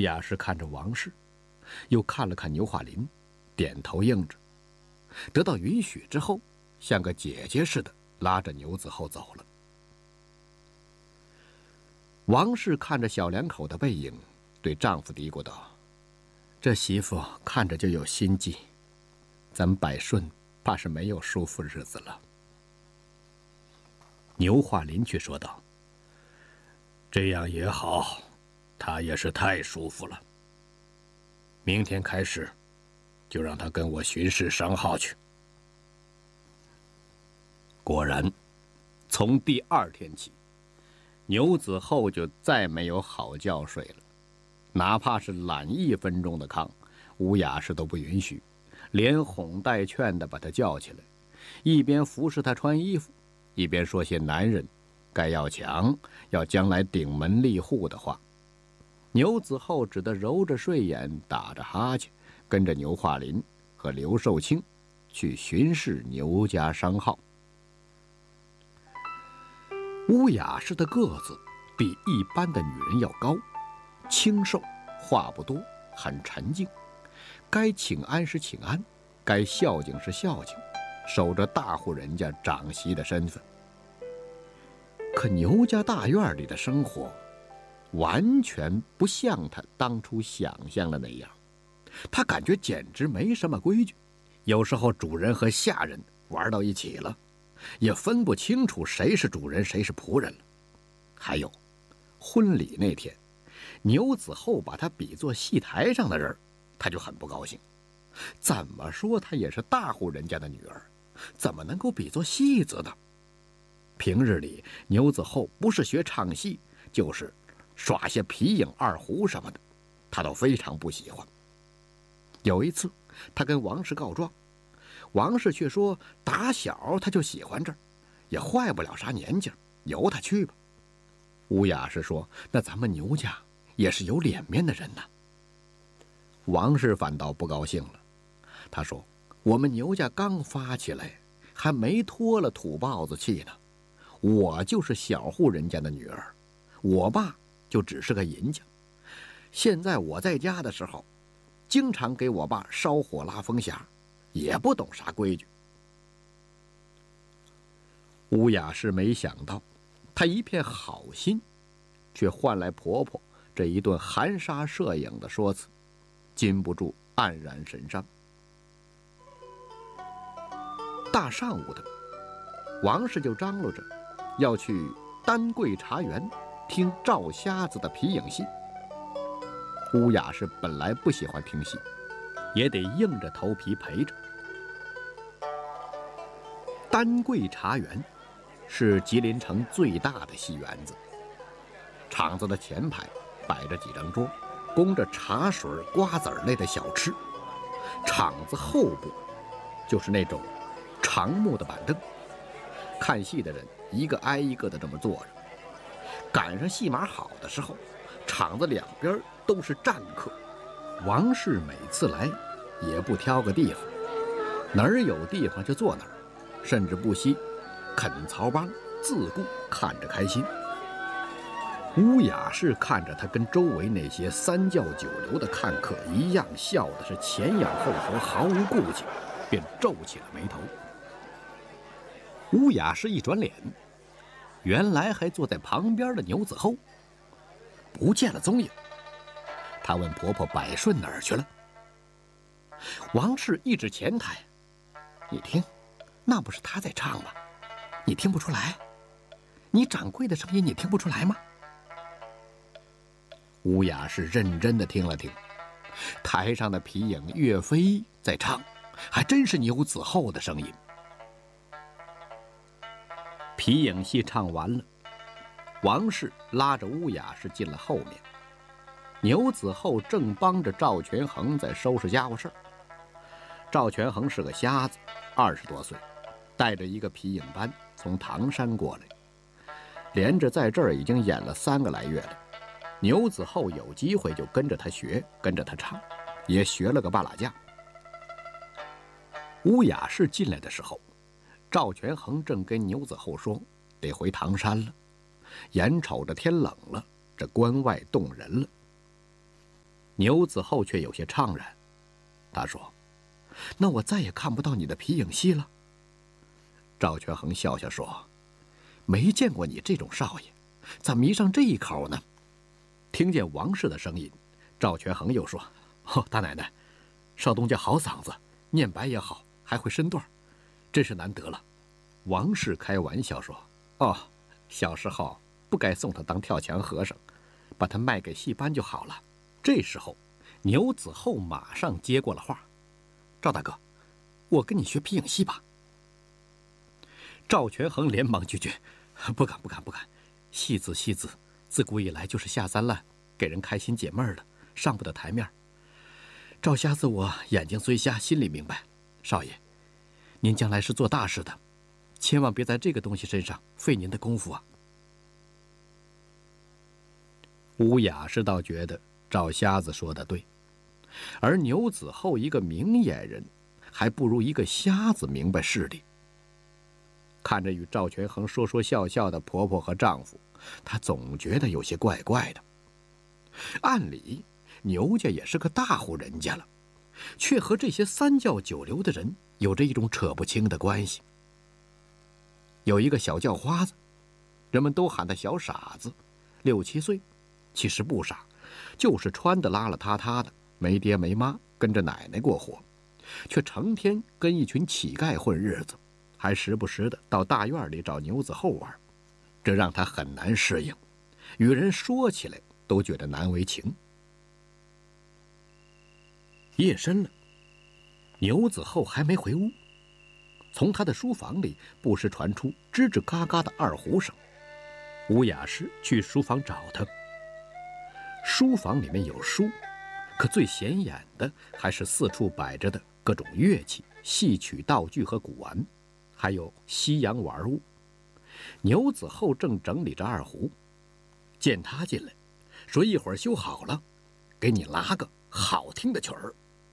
雅氏看着王氏，又看了看牛化林，点头应着。得到允许之后，像个姐姐似的拉着牛子厚走了。王氏看着小两口的背影，对丈夫嘀咕道：“这媳妇看着就有心计，咱们百顺怕是没有舒服日子了。”牛化林却说道：“这样也好，他也是太舒服了。明天开始，就让他跟我巡视商号去。”果然，从第2天起，牛子厚就再没有好觉睡了，哪怕是懒1分钟的炕，吴雅氏都不允许，连哄带劝的把他叫起来，一边服侍他穿衣服，一边说些男人该要强，要将来顶门立户的话。牛子厚只得揉着睡眼，打着哈欠，跟着牛化林和刘寿清去巡视牛家商号。乌雅氏的个子比一般的女人要高，清瘦，话不多，很沉静，该请安是请安，该孝敬是孝敬，守着大户人家长媳的身份。可牛家大院里的生活完全不像他当初想象的那样，他感觉简直没什么规矩，有时候主人和下人玩到一起了，也分不清楚谁是主人谁是仆人了。还有婚礼那天，牛子厚把他比作戏台上的人，他就很不高兴。怎么说他也是大户人家的女儿，怎么能够比作戏子呢？平日里牛子厚不是学唱戏，就是耍些皮影二胡什么的，他都非常不喜欢。有一次他跟王氏告状，王氏却说打小他就喜欢这儿，也坏不了啥年纪，由他去吧。乌雅氏说：“那咱们牛家也是有脸面的人呐。”王氏反倒不高兴了，他说：“我们牛家刚发起来，还没脱了土豹子气呢。我就是小户人家的女儿，我爸就只是个银匠。现在我在家的时候，经常给我爸烧火拉风匣，也不懂啥规矩。”乌雅氏没想到，她一片好心，却换来婆婆这一顿含沙射影的说辞，禁不住黯然神伤。大上午的，王氏就张罗着要去丹桂茶园听赵瞎子的皮影戏。乌雅氏本来不喜欢听戏，也得硬着头皮陪着。丹桂茶园是吉林城最大的戏园子，场子的前排摆着几张桌，供着茶水、瓜子类的小吃。场子后部就是那种长木的板凳，看戏的人一个挨一个的这么坐着。赶上戏码好的时候，场子两边都是站客。王氏每次来也不挑个地方，哪儿有地方就坐哪儿，甚至不惜啃曹帮自顾，看着开心。乌雅氏看着他跟周围那些三教九流的看客一样，笑的是前仰后合，毫无顾忌，便皱起了眉头。乌雅氏一转脸，原来还坐在旁边的牛子厚不见了踪影。她问婆婆百顺哪儿去了。王氏一指前台：“你听，那不是他在唱吗？你听不出来？你掌柜的声音你听不出来吗？”乌雅氏认真地听了听，台上的皮影岳飞在唱，还真是牛子厚的声音。皮影戏唱完了，王氏拉着乌雅氏进了后面。牛子厚正帮着赵全恒在收拾家伙事儿。赵全恒是个瞎子，20多岁，带着一个皮影班从唐山过来，连着在这儿已经演了3个来月了。牛子厚有机会就跟着他学，跟着他唱，也学了个半拉架。乌雅氏进来的时候，赵全恒正跟牛子厚说得回唐山了，眼瞅着天冷了，这关外冻人了。 牛子厚却有些怅然，他说：“那我再也看不到你的皮影戏了。”赵全恒笑笑说：“没见过你这种少爷，咋迷上这一口呢？”听见王氏的声音，赵全恒又说：“哦，大奶奶，少东家好嗓子，念白也好，还会身段，真是难得了。”王氏开玩笑说：“哦，小时候不该送他当跳墙和尚，把他卖给戏班就好了。”这时候，牛子厚马上接过了话：“赵大哥，我跟你学皮影戏吧。”赵全恒连忙拒绝：“不敢，不敢，不敢！戏子，戏子，自古以来就是下三滥，给人开心解闷的，上不得台面。赵瞎子我眼睛虽瞎，心里明白。少爷，您将来是做大事的，千万别在这个东西身上费您的功夫啊。”乌雅氏倒觉得赵瞎子说的对，而牛子厚一个明眼人，还不如一个瞎子明白事理。看着与赵全恒说说笑笑的婆婆和丈夫，她总觉得有些怪怪的。按理，牛家也是个大户人家了，却和这些三教九流的人有着一种扯不清的关系。有一个小叫花子，人们都喊他小傻子，6、7岁，其实不傻，就是穿得邋邋遢遢的，没爹没妈，跟着奶奶过活，却成天跟一群乞丐混日子，还时不时的到大院里找牛子厚玩，这让他很难适应，与人说起来都觉得难为情。夜深了，牛子厚还没回屋，从他的书房里不时传出吱吱嘎嘎的二胡声。乌雅氏去书房找他。书房里面有书，可最显眼的还是四处摆着的各种乐器、戏曲道具和古玩，还有西洋玩物。牛子厚正整理着二胡，见他进来，说：“一会儿修好了，给你拉个好听的曲儿。”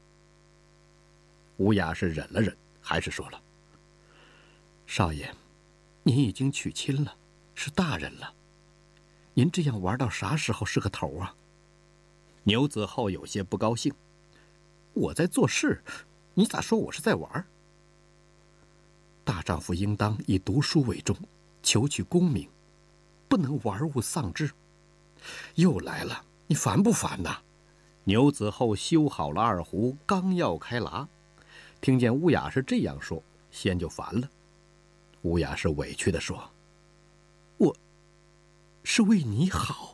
乌雅氏忍了忍，还是说了：“少爷，您已经娶亲了，是大人了，您这样玩到啥时候是个头啊？”牛子厚有些不高兴：“我在做事，你咋说我是在玩？大丈夫应当以读书为重，求取功名，不能玩物丧志。”又来了，你烦不烦呐？牛子厚修好了二胡，刚要开拉，听见乌雅是这样说，先就烦了。乌雅是委屈地说：“我是为你好。”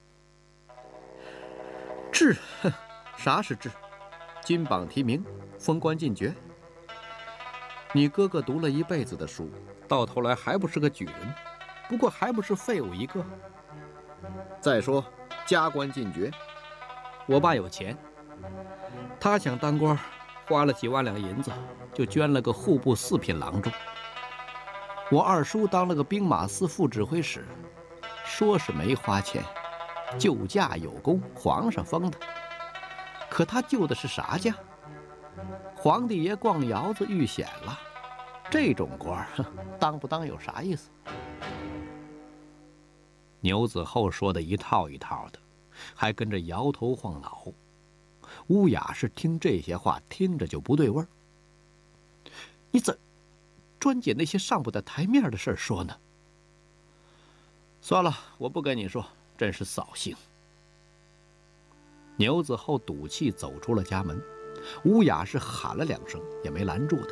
志，啥是志？金榜题名，封官进爵。你哥哥读了一辈子的书，到头来还不是个举人，不过还不是废物一个。再说加官进爵，我爸有钱，他想当官，花了几万两银子，就捐了个户部4品郎中。我二叔当了个兵马司副指挥使，说是没花钱，救驾有功，皇上封的。可他救的是啥驾？皇帝爷逛窑子遇险了，这种官当不当有啥意思？牛子厚说的一套一套的，还跟着摇头晃脑。乌雅是听这些话，听着就不对味儿。你怎专捡那些上不得台面的事儿说呢？算了，我不跟你说，真是扫兴。牛子厚赌气走出了家门，乌雅是喊了2声，也没拦住他。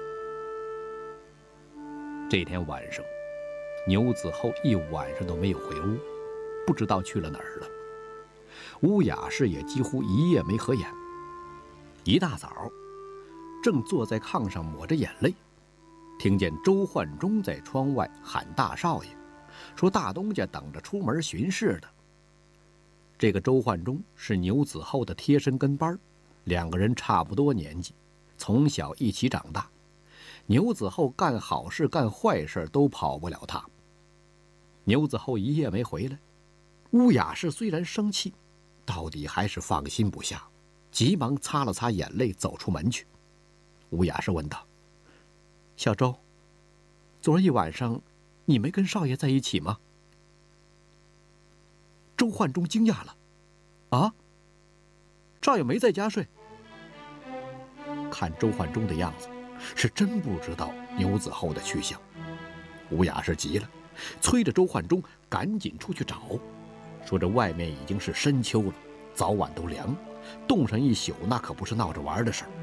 这天晚上，牛子厚一晚上都没有回屋，不知道去了哪儿了。乌雅氏也几乎一夜没合眼。一大早，正坐在炕上抹着眼泪，听见周焕忠在窗外喊大少爷，说大东家等着出门巡视的。这个周焕忠是牛子厚的贴身跟班，2个人差不多年纪，从小一起长大。牛子厚干好事干坏事都跑不了他。牛子厚一夜没回来，乌雅氏虽然生气，到底还是放心不下，急忙擦了擦眼泪走出门去。乌雅氏问道：“小周，昨儿一晚上你没跟少爷在一起吗？”周焕忠惊讶了：“啊， 少爷没在家睡。看周焕中的样子，是真不知道牛子厚的去向。吴雅是急了，催着周焕中赶紧出去找，说这外面已经是深秋了，早晚都凉，冻上一宿那可不是闹着玩的事儿。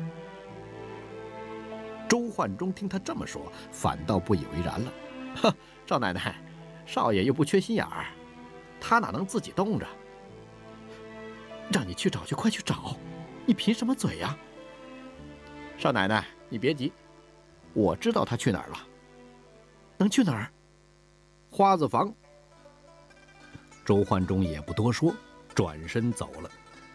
周焕中听他这么说，反倒不以为然了。哼，少奶奶，少爷又不缺心眼儿，他哪能自己冻着？让你去找去，快去找！你贫什么嘴呀？少奶奶，你别急，我知道他去哪儿了。能去哪儿？花子房。周焕中也不多说，转身走了。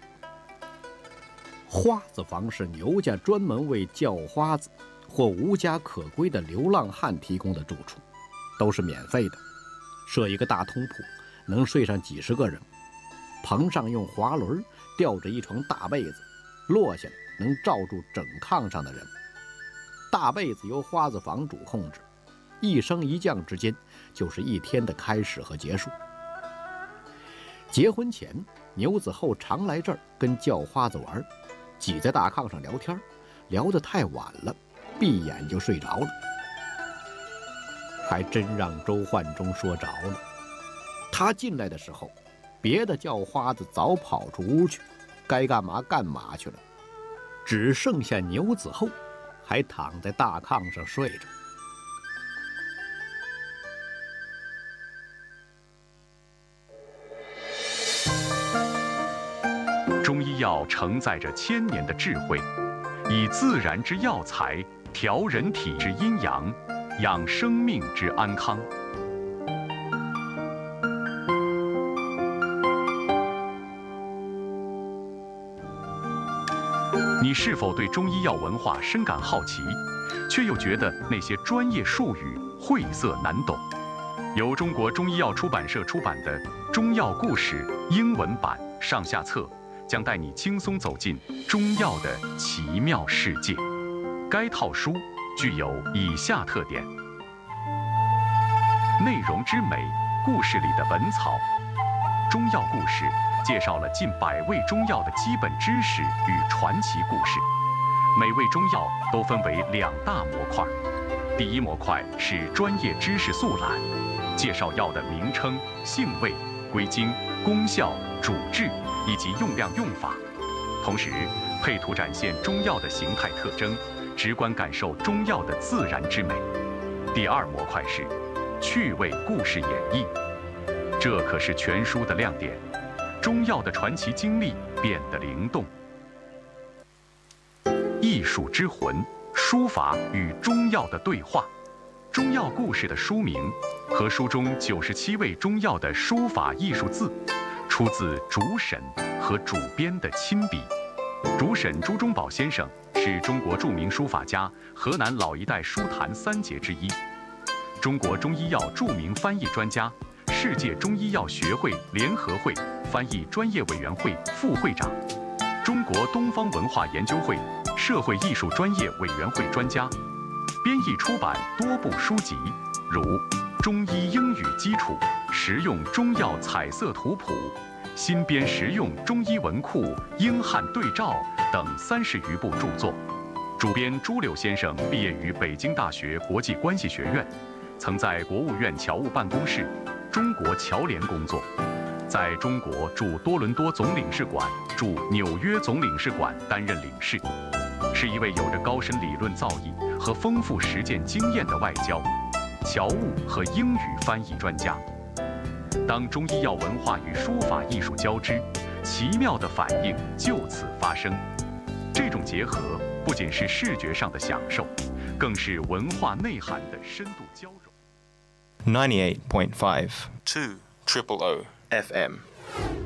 花子房是牛家专门为叫花子或无家可归的流浪汉提供的住处，都是免费的，设一个大通铺，能睡上几十个人。棚上用滑轮吊着一床大被子，落下来能罩住整炕上的人。大被子由花子房主控制，一升一降之间就是一天的开始和结束。结婚前，牛子厚常来这儿跟叫花子玩，挤在大炕上聊天，聊得太晚了，闭眼就睡着了。还真让周焕中说着了。他进来的时候，别的叫花子早跑出屋去，该干嘛干嘛去了，只剩下牛子厚还躺在大炕上睡着。 中医药承载着千年的智慧，以自然之药材调人体之阴阳，养生命之安康。你是否对中医药文化深感好奇，却又觉得那些专业术语晦涩难懂？由中国中医药出版社出版的《中药故事》英文版上下册，将带你轻松走进中药的奇妙世界。该套书具有以下特点：内容之美，故事里的本草。中药故事介绍了近100味中药的基本知识与传奇故事。每味中药都分为2大模块。第一模块是专业知识速览，介绍药的名称、性味、归经、功效、主治以及用量用法，同时配图展现中药的形态特征，直观感受中药的自然之美。第二模块是趣味故事演绎，这可是全书的亮点，中药的传奇经历变得灵动。艺术之魂，书法与中药的对话。中药故事的书名和书中97味中药的书法艺术字，出自主审和主编的亲笔。主审朱中宝先生是中国著名书法家，河南老一代书坛3杰之一，中国中医药著名翻译专家，世界中医药学会联合会翻译专业委员会副会长，中国东方文化研究会社会艺术专业委员会专家，编译出版多部书籍，如《中医英语基础》《实用中药彩色图谱》《新编实用中医文库英汉对照》等30余部著作。主编朱柳先生毕业于北京大学国际关系学院，曾在国务院侨务办公室、中国侨联工作，在中国驻多伦多总领事馆、驻纽约总领事馆担任领事，是一位有着高深理论造诣和丰富实践经验的外交、侨务和英语翻译专家。当中医药文化与书法艺术交织，奇妙的反应就此发生。这种结合不仅是视觉上的享受，更是文化内涵的深度交融。 98.5 2 OOO FM